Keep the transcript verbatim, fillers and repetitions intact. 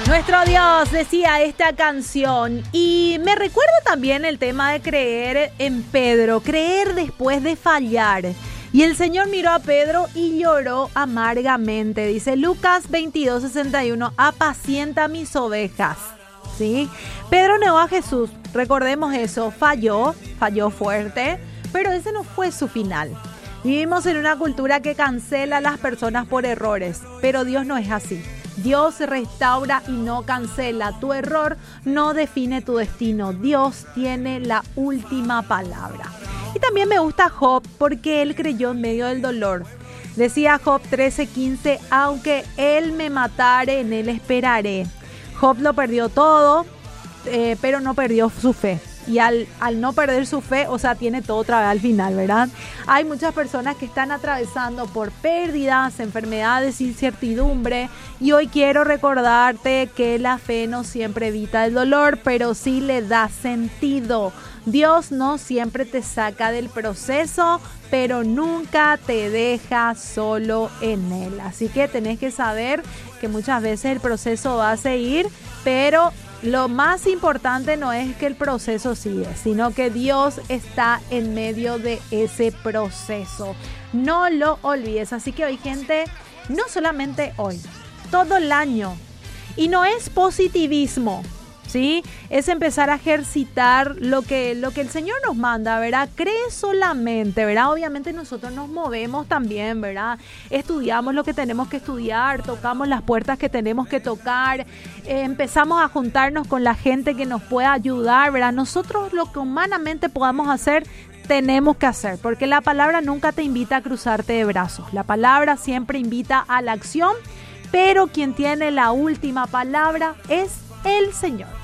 Nuestro Dios, decía esta canción, y me recuerda también el tema de creer en Pedro, creer después de fallar. Y el Señor miró a Pedro y lloró amargamente. Dice Lucas veintidós sesenta y uno, apacienta mis ovejas. ¿Sí? Pedro negó a Jesús, recordemos eso, falló, falló fuerte, pero ese no fue su final. Vivimos en una cultura que cancela a las personas por errores, pero Dios no es así. Dios restaura y no cancela. Tu error no define tu destino. Dios tiene la última palabra. Y también me gusta Job porque él creyó en medio del dolor. Decía Job trece quince, aunque él me matare, en él esperaré. Job lo perdió todo, eh, pero no perdió su fe. Y al, al no perder su fe, o sea, tiene todo otra vez al final, ¿verdad? Hay muchas personas que están atravesando por pérdidas, enfermedades, incertidumbre. Y hoy quiero recordarte que la fe no siempre evita el dolor, pero sí le da sentido. Dios no siempre te saca del proceso, pero nunca te deja solo en él. Así que tenés que saber que muchas veces el proceso va a seguir, pero lo más importante no es que el proceso sigue, sino que Dios está en medio de ese proceso. No lo olvides. Así que hoy, gente, no solamente hoy, todo el año. Y no es positivismo, ¿sí? Es empezar a ejercitar lo que, lo que el Señor nos manda, ¿verdad? Cree solamente, ¿verdad? Obviamente nosotros nos movemos también, ¿verdad? Estudiamos lo que tenemos que estudiar, tocamos las puertas que tenemos que tocar, eh, empezamos a juntarnos con la gente que nos pueda ayudar, ¿verdad? Nosotros lo que humanamente podamos hacer, tenemos que hacer, porque la palabra nunca te invita a cruzarte de brazos. La palabra siempre invita a la acción, pero quien tiene la última palabra es el Señor.